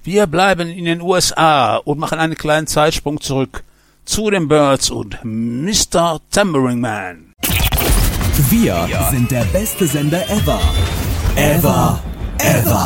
Wir bleiben in den USA und machen einen kleinen Zeitsprung zurück zu den Byrds und Mr. Tambourine Man. Wir sind der beste Sender ever. Ever.